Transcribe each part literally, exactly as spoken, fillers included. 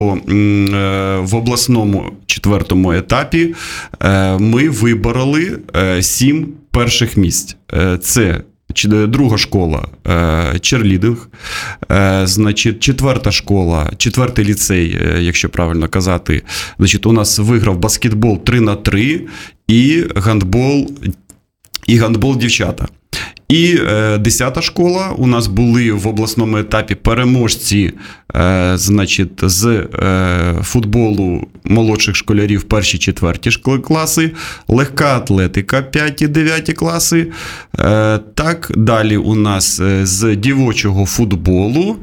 в обласному четвертому етапі ми вибороли сім перших місць. Це друга школа черлідинг, значить, четверта школа, четвертий ліцей, якщо правильно казати, значить, у нас виграв баскетбол три на три і гандбол, і гандбол дівчата. І е, десята школа, у нас були в обласному етапі переможці е, значить, з е, футболу молодших школярів перші-четверті класи, легка атлетика п'яті-дев'яті класи. Е, так, далі у нас з дівочого футболу.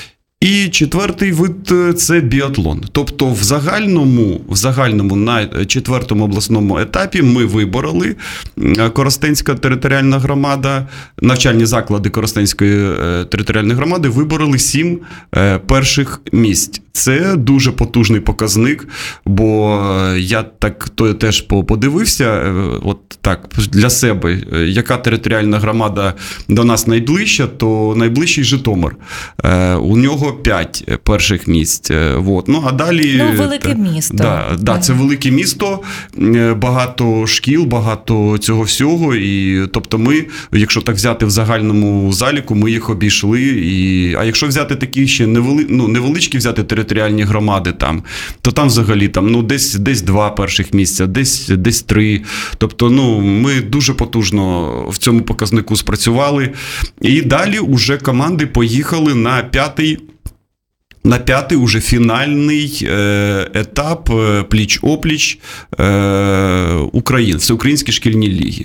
І четвертий вид – це біатлон. Тобто в загальному, в загальному на четвертому обласному етапі ми вибороли, Коростенська територіальна громада, навчальні заклади Коростенської територіальної громади вибороли сім перших місць. Це дуже потужний показник, бо я так то теж подивився, от так, для себе, яка територіальна громада до нас найближча, то найближчий Житомир. У нього п'ять перших місць. Вот. Ну, а далі... Ну, велике місто. Да, да, це велике місто, багато шкіл, багато цього всього. І, тобто ми, якщо так взяти в загальному заліку, ми їх обійшли. І, а якщо взяти такі ще невели, ну, невеличкі взяти територіальні громади, там, то там взагалі там, ну, десь, десь два перших місця, десь, десь три. Тобто ну, ми дуже потужно в цьому показнику спрацювали. І далі уже команди поїхали на п'ятий На п'ятий уже фінальний е, етап пліч-опліч е, Україн, всеукраїнські шкільні ліги.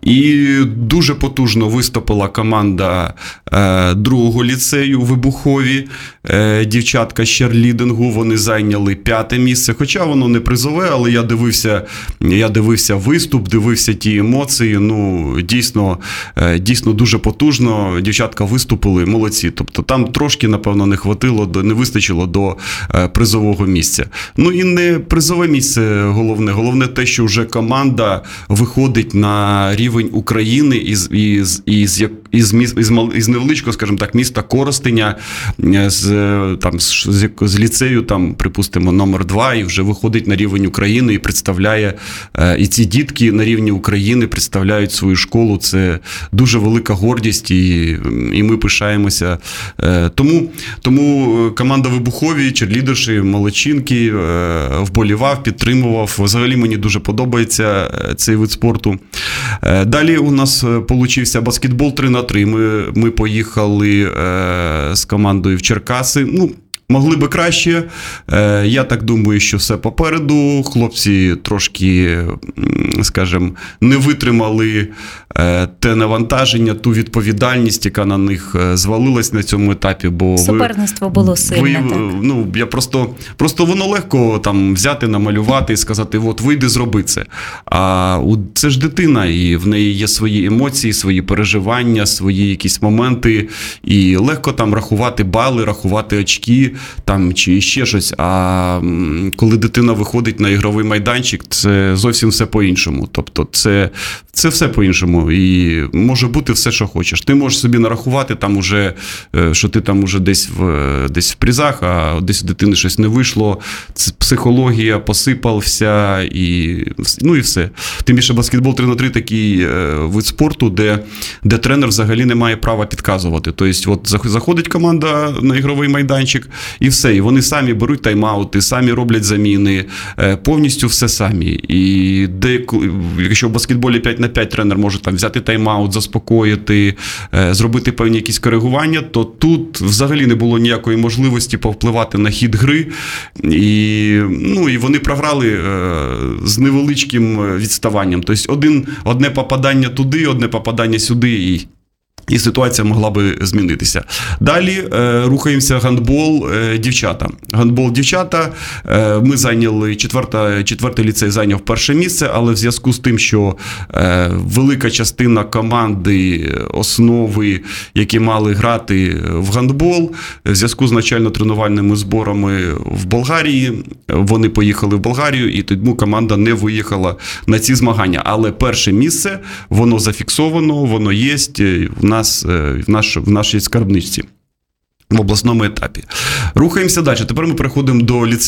І дуже потужно виступила команда е, другого ліцею Вибухові, е, дівчатка з черлідингу, вони зайняли п'яте місце, хоча воно не призове, але я дивився, я дивився виступ, дивився ті емоції, ну, дійсно, е, дійсно дуже потужно, дівчатка виступили, молодці, тобто там трошки, напевно, не хватило, не вистачило до призового місця. Ну і не призове місце головне. Головне те, що вже команда виходить на рівень України із, із, із, із, із, із, із невеличкого, скажімо так, міста Коростеня, з, там, з, з ліцею, там, припустимо, номер два, і вже виходить на рівень України і представляє, і ці дітки на рівні України представляють свою школу. Це дуже велика гордість, і, і ми пишаємося. Тому, тому команда Вибухові, черлідерші, молодчинки, вболівав, підтримував. Взагалі мені дуже подобається цей вид спорту. Далі у нас получився баскетбол три на три. Ми, ми поїхали з командою в Черкаси. Ну, могли би краще. Я так думаю, що все попереду. Хлопці трошки, скажімо, не витримали те навантаження, ту відповідальність, яка на них звалилась на цьому етапі. Бо суперництво ви, було сильне, ви, так? Ну, я просто, просто воно легко там взяти, намалювати і сказати, от вийди, зроби це. А це ж дитина, і в неї є свої емоції, свої переживання, свої якісь моменти. І легко там рахувати бали, рахувати очки, там, чи ще щось. А коли дитина виходить на ігровий майданчик, це зовсім все по-іншому. Тобто це, це все по-іншому. І може бути все, що хочеш. Ти можеш собі нарахувати, там уже, що ти там уже десь в, десь в призах, а десь у дитини щось не вийшло. Це психологія, посипався, і, ну і все. Тим більше баскетбол три на три такий вид спорту, де, де тренер взагалі не має права підказувати. Тобто от заходить команда на ігровий майданчик, і все. І вони самі беруть тайм-аути, самі роблять заміни, повністю все самі. І де, якщо в баскетболі п'ять на п'ять тренер може там взяти тайм-аут, заспокоїти, зробити певні якісь коригування, то тут взагалі не було ніякої можливості повпливати на хід гри. І, ну, і вони програли з невеличким відставанням. Тобто один, одне попадання туди, одне попадання сюди, і І ситуація могла би змінитися. Далі е, рухаємося гандбол е, дівчата. Гандбол дівчата, е, ми зайняли, четверта, четвертий ліцей зайняв перше місце, але в зв'язку з тим, що е, велика частина команди, основи, які мали грати в гандбол, в зв'язку з навчально-тренувальними зборами в Болгарії, вони поїхали в Болгарію, і тому команда не виїхала на ці змагання. Але перше місце, воно зафіксовано, воно є в нас В, наш, в нашій скарбничці. в обласному етапі. Рухаємося далі. Тепер ми переходимо до ліцею.